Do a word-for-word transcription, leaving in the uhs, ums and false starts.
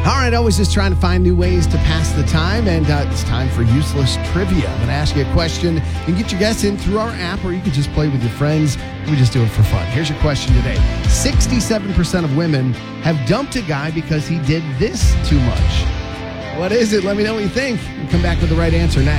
All right, always just trying to find new ways to pass the time, and uh, it's time for useless trivia. I'm going to ask you a question. You can get your guess in through our app, or you can just play with your friends. We just do it for fun. Here's your question today. sixty-seven percent of women have dumped a guy because he did this too much. What is it? Let me know what you think. We'll come back with the right answer next.